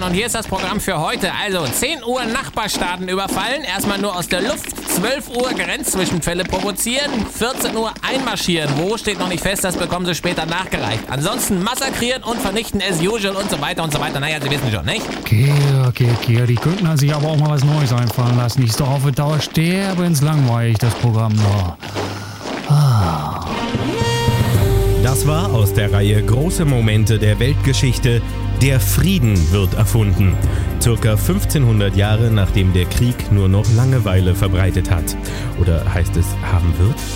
und hier ist das Programm für heute. Also 10 Uhr Nachbarstaaten überfallen, erstmal nur aus der Luft, 12 Uhr Grenzzwischenfälle provozieren, 14 Uhr einmarschieren. Wo steht noch nicht fest, das bekommen Sie später nachgereicht. Ansonsten massakrieren und vernichten as usual und so weiter und so weiter. Naja, Sie wissen schon, nicht? Okay, die könnten sich aber auch mal was Neues einfallen lassen. Ist doch auf die Dauer sterbenslangweilig, das Programm noch. Das war aus der Reihe Große Momente der Weltgeschichte. Der Frieden wird erfunden. Circa 1500 Jahre nachdem der Krieg nur noch Langeweile verbreitet hat. Oder heißt es haben wird?